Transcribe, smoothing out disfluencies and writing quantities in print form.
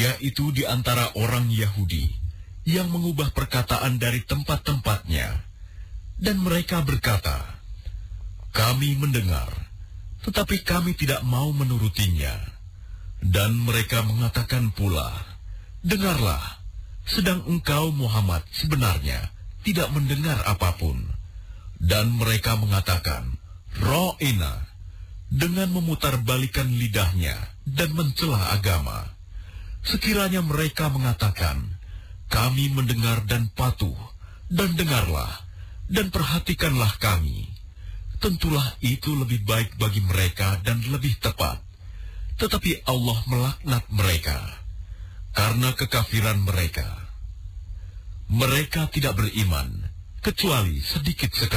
yaitu di antara orang Yahudi yang mengubah perkataan dari tempat-tempatnya, dan mereka berkata, "Kami mendengar, tetapi kami tidak mau menurutinya." Dan mereka mengatakan pula, "Dengarlah, sedang engkau Muhammad sebenarnya tidak mendengar apapun." Dan mereka mengatakan, "Ra'ina," dengan memutarbalikan lidahnya dan mencela agama. Sekiranya mereka mengatakan, "Kami mendengar dan patuh, dan dengarlah, dan perhatikanlah kami," tentulah itu lebih baik bagi mereka dan lebih tepat. Tetapi Allah melaknat mereka karena kekafiran mereka. Mereka tidak beriman kecuali sedikit sekali.